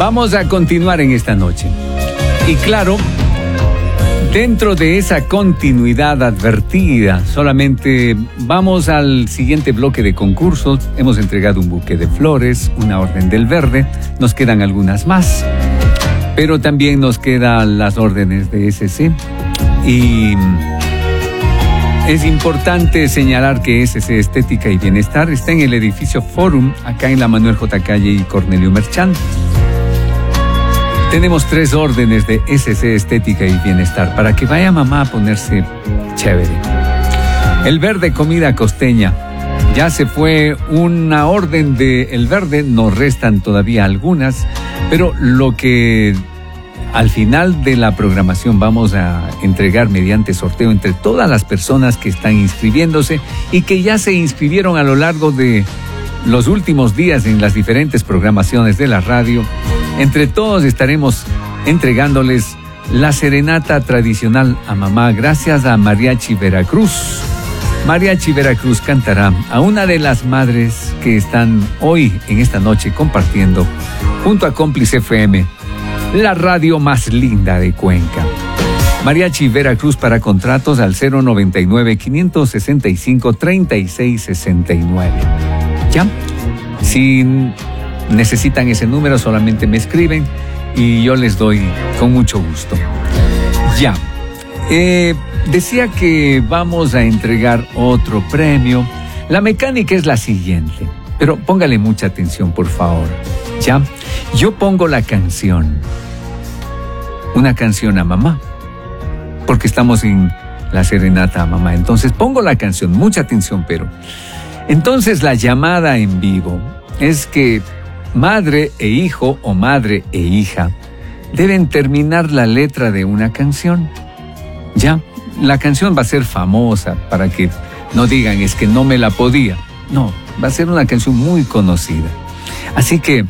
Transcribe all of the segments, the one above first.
Vamos a continuar en esta noche. Y claro, dentro de esa continuidad advertida, solamente vamos al siguiente bloque de concursos. Hemos entregado un buque de flores, una orden del verde, nos quedan algunas más, pero también nos quedan las órdenes de SC. Y es importante señalar que SC Estética y Bienestar está en el edificio Forum, acá en la Manuel J. Calle y Cornelio Merchán. Tenemos 3 órdenes de SC Estética y Bienestar para que vaya mamá a ponerse chévere. El verde, comida costeña. Ya se fue una orden de El Verde, nos restan todavía algunas, pero lo que al final de la programación vamos a entregar mediante sorteo entre todas las personas que están inscribiéndose y que ya se inscribieron a lo largo de los últimos días en las diferentes programaciones de la radio. Entre todos estaremos entregándoles la serenata tradicional a mamá gracias a Mariachi Veracruz. Mariachi Veracruz cantará a una de las madres que están hoy en esta noche compartiendo junto a Cómplice FM, la radio más linda de Cuenca. Mariachi Veracruz para contratos al 099-565-3669. ¿Ya? Si necesitan ese número, solamente me escriben y yo les doy con mucho gusto. Ya. Decía que vamos a entregar otro premio. La mecánica es la siguiente, pero póngale mucha atención, por favor. ¿Ya? Yo pongo la canción. Una canción a mamá, porque estamos en la serenata a mamá. Entonces pongo la canción, mucha atención, pero... Entonces la llamada en vivo es que madre e hijo o madre e hija deben terminar la letra de una canción. ¿Ya? La canción va a ser famosa para que no digan es que no me la podía. No, va a ser una canción muy conocida. Así que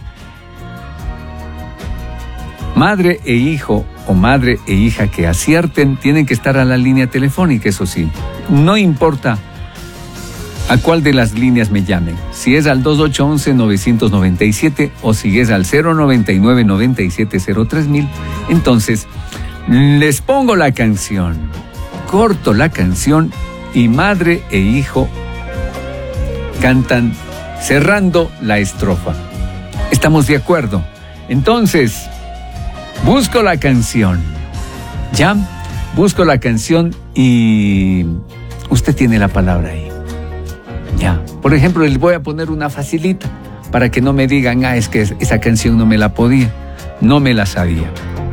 madre e hijo o madre e hija que acierten tienen que estar a la línea telefónica, eso sí. No importa a cuál de las líneas me llamen. Si es al 2811-997 o si es al 099-9703,000, entonces les pongo la canción, corto la canción y madre e hijo cantan cerrando la estrofa. ¿Estamos de acuerdo? Entonces, busco la canción. ¿Ya? Busco la canción y usted tiene la palabra ahí. Ya. Por ejemplo, les voy a poner una facilita para que no me digan, es que esa canción no me la podía, no me la sabía.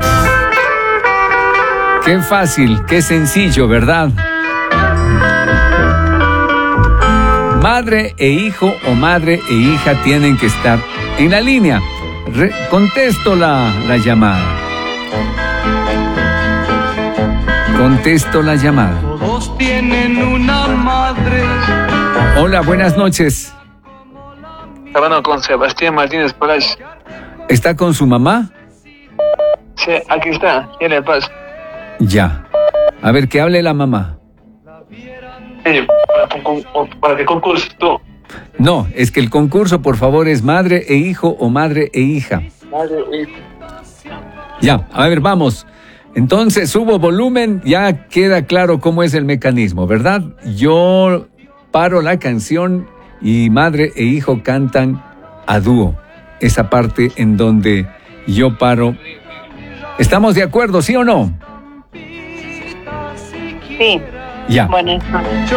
Qué fácil, qué sencillo, ¿verdad? Madre e hijo o madre e hija tienen que estar en la línea. Contesto la llamada. Contesto la llamada. Todos tienen una madre. Hola, buenas noches. Hablando con Sebastián Martínez Palacio. ¿Está con su mamá? Sí, aquí está. ¿Qué le pasa? Ya. A ver, que hable la mamá. ¿Para qué concurso tú? No, es que el concurso, por favor, es madre e hijo o madre e hija. Madre e hijo. Ya, a ver, vamos. Entonces, subo volumen, ya queda claro cómo es el mecanismo, ¿verdad? Yo paro la canción y madre e hijo cantan a dúo. Esa parte en donde yo paro. ¿Estamos de acuerdo, sí o no? Sí. Ya. Bueno.